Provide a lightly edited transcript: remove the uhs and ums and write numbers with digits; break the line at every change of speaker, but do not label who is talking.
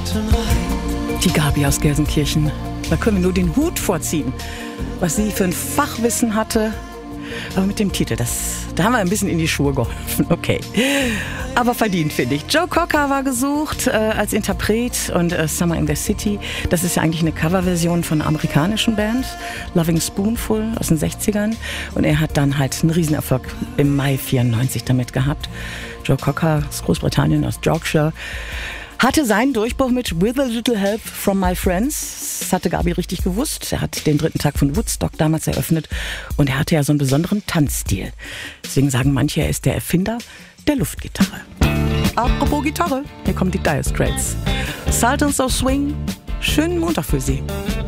Die Gabi aus Gelsenkirchen. Da können wir nur den Hut vorziehen, was sie für ein Fachwissen hatte. Aber mit dem Titel, da haben wir ein bisschen in die Schuhe geholfen. Okay. Aber verdient, finde ich. Joe Cocker war gesucht als Interpret und Summer in the City. Das ist ja eigentlich eine Coverversion von einer amerikanischen Band. Loving Spoonful aus den 60ern. Und er hat dann halt einen Riesenerfolg im Mai 94 damit gehabt. Joe Cocker aus Großbritannien, aus Yorkshire. Hatte seinen Durchbruch mit With a Little Help from My Friends. Das hatte Gabi richtig gewusst. Er hat den 3. Tag von Woodstock damals eröffnet. Und er hatte ja so einen besonderen Tanzstil. Deswegen sagen manche, er ist der Erfinder der Luftgitarre. Apropos Gitarre, hier kommen die Dire Straits. Sultans of Swing. Schönen Montag für Sie.